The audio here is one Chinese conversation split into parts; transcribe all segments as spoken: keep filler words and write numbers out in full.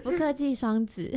不客气，双子。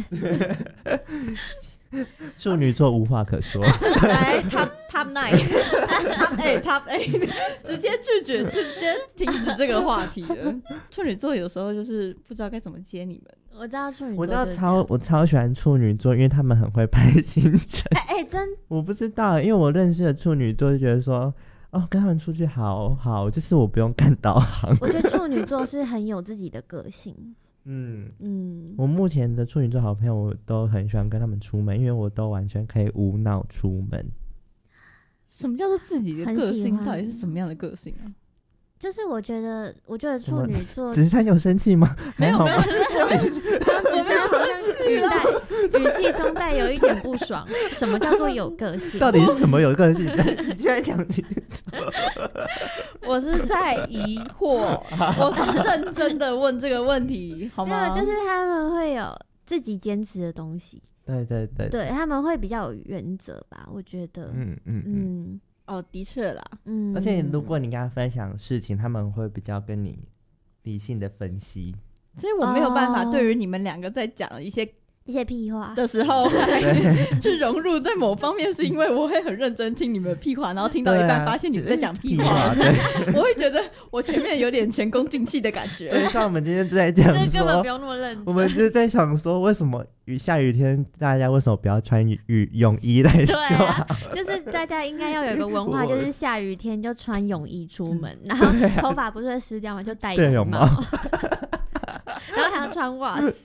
处女座无话可说。 来 top top nine top eight top eight 直接拒绝，直接停止这个话题了。处女座有时候就是不知道该怎么接你们。 我知道处女座， 我知道超我超喜欢处女座，因为他们很会排行程。 哎哎、欸，真我不知道，因为我认识的处女座就觉得说，哦，跟他们出去好好，就是我不用干导航。 我觉得处女座是很有自己的个性。 嗯嗯， 我目前的处女座好朋友，我都很喜欢跟他们出门，因为我都完全可以无脑出门。 什么叫做自己的个性？到底是什么样的个性啊？ 就是我觉得，我觉得处女座， 子珊有生气吗？ 没有，没有， 子珊好像语带语气中带有一点不爽。什么叫做有个性？ 到底是什么有个性？你现在讲清楚。 我是在疑惑，我是认真的问这个问题，好吗？ 就是他们会有自己坚持的东西。 对对对， 对，他们会比较有原则吧，我觉得。 嗯嗯嗯。 哦，的确啦， 嗯， 而且如果你跟他分享事情，他们会比较跟你理性的分析。 所以我没有办法对于你们两个在讲一些一些屁话的时候去融入在某方面，是因为我会很认真听你们的屁话，然后听到一半发现你们在讲屁话， 啊、 我会觉得我前面有点前功尽弃的感觉。 对，像我们今天在讲说， 根本不用那么认真。 我们就是在想说，为什么雨下雨天大家为什么不要穿雨泳衣来就好？ 对啊，就是大家应该要有一个文化，就是下雨天就穿泳衣出门，然后头发不是会湿掉吗？就戴泳帽，然后还要穿袜子。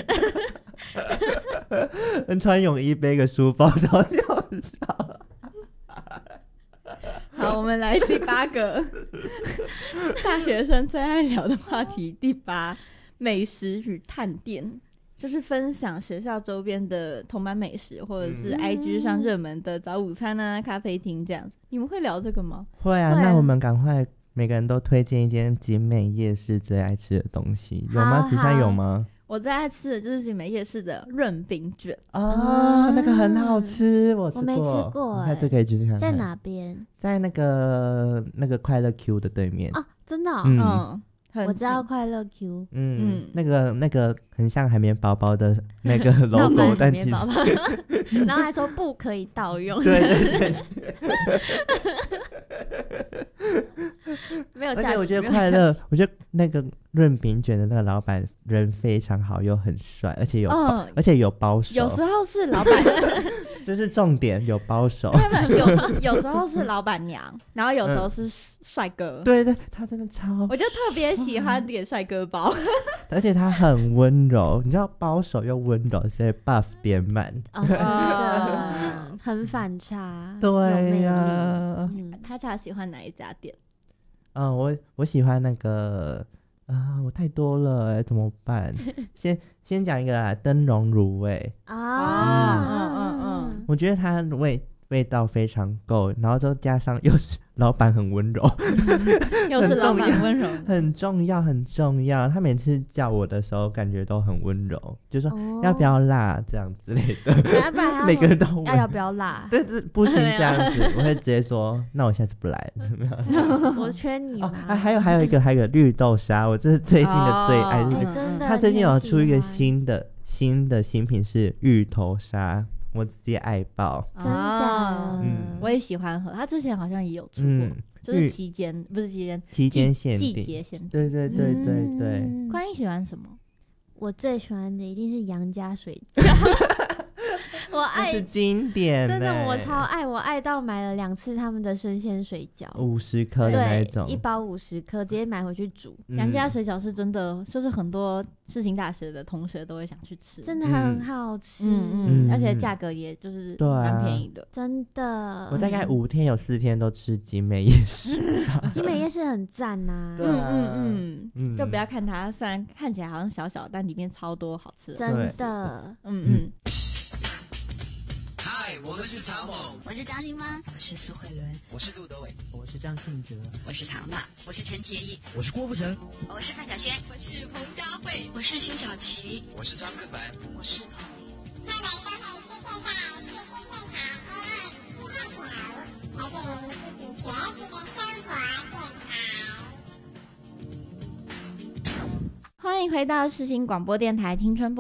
穿泳衣背个书包就要跳上。 好，我们来第八个大学生最爱聊的话题，第八，美食与探店，就是分享学校周边的同班美食，或者是 I G 上热门的早午餐啊、咖啡厅这样子。你们会聊这个吗？ 会啊，那我们赶快每个人都推荐一间景美夜市最爱吃的东西，有吗？子珊有吗？ 我最爱吃的就是景美夜市的润饼卷哦、嗯，那个很好吃，我吃过， 我没吃过、欸， 下次可以去看看。 在哪边？ 在那个那个快乐 Q 的对面哦，真的、哦， 嗯，嗯我知道快乐 Q， 嗯嗯，那个那个很像海绵宝宝的那个 logo， 但其实然后还说不可以盗用， 对对对。 没有， 而且我觉得快乐，我觉得那个润饼卷的那个老板人非常好，又很帅，而且有、嗯，而且有包手。 有时候是老板， 这是重点，有包手。 有时有时候是老板娘，然后有时候是帅哥、 嗯。对对，他真的超， 我就特别喜欢给帅哥包， 而且他很温柔，你知道包手又温柔，所以 buff 点满。 哦，真的很反差。 对呀、啊， 嗯，他他喜欢哪一家店？ 嗯，我我喜欢那个啊，我太多了、欸，怎么办？先先讲一个啦，灯笼卤味啊， 嗯嗯嗯， 我觉得它味味道非常够，然后就加上又是老板很温柔， 又是老板温柔， 很重要很重要。他每次叫我的时候，感觉都很温柔，就说、哦、要不要辣这样之类的。每个人都要要不要辣？ 对对，不行这样子，我会直接说，那我下次不来了。 我缺你吗？ 哦、还有还有一个还有一个绿豆沙，我这是最近的最爱。 哦欸、真的， 他最近有出一个新的新的新品是芋头沙。我直接爱爆， 真的， 嗯，我也喜欢喝。他之前好像也有出过，嗯、就是期间不是期间， 期间限定， 季节限定。 对对对对对。 宽一喜欢什么？ 我最喜欢的一定是杨家水饺。我爱， 是经典、欸， 真的我超爱，我爱到买了两次他们的生鲜水饺， 五十颗的那一种， 一包五十颗，直接买回去煮。 杨、嗯、家水饺是真的，就是很多世新大学的同学都会想去吃， 真的很好吃， 嗯嗯，而且价格也就是蛮便宜的， 啊、真的。 我大概五天有四天都吃景美夜市， 景美夜市很赞呐、 啊，嗯嗯嗯，就不要看它，虽然看起来好像小小，但里面超多好吃的， 真的， 嗯嗯。 嗨，我们是草蜢， 我是张欣芳， 我是苏慧伦， 我是杜德伟， 我是张信哲， 我是唐娜， 我是陈洁仪， 我是郭富城， 我是范晓萱， 我是彭佳慧， 我是辛晓琪， 我是张根凡， 我是彭丽。 欢迎收看世界上世新电台 A M 七号头，来这里一起学习的生活电台。 欢迎回到世新广播电台青春部。